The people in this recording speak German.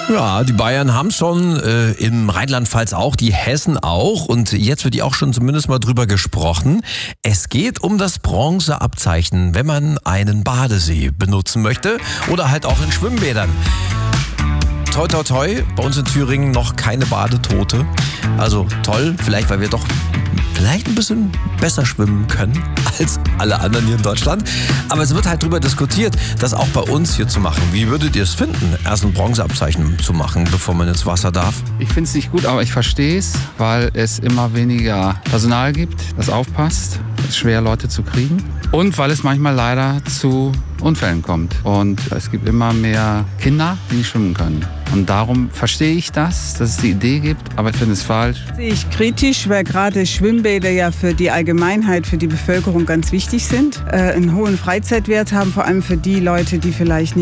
Ja, die Bayern haben schon, im Rheinland-Pfalz auch, die Hessen auch. Und jetzt wird ja auch schon zumindest mal drüber gesprochen. Es geht um das Bronzeabzeichen, wenn man einen Badesee benutzen möchte oder halt auch in Schwimmbädern. Toi, toi, toi, bei uns in Thüringen noch keine Badetote. Also toll, vielleicht weil wir doch vielleicht ein bisschen besser schwimmen können als alle anderen hier in Deutschland. Aber es wird halt drüber diskutiert, das auch bei uns hier zu machen. Wie würdet ihr es finden, erst ein Bronzeabzeichen zu machen, bevor man ins Wasser darf? Ich finde es nicht gut, aber ich verstehe es, weil es immer weniger Personal gibt, das aufpasst. Es ist schwer, Leute zu kriegen. Und weil es manchmal leider zu Unfällen kommt. Und es gibt immer mehr Kinder, die nicht schwimmen können. Und darum verstehe ich das, dass es die Idee gibt, aber ich finde es falsch. Sehe ich kritisch, weil gerade Schwimmbäder ja für die Allgemeinheit, für die Bevölkerung ganz wichtig sind. Einen hohen Freizeitwert haben, vor allem für die Leute, die vielleicht nicht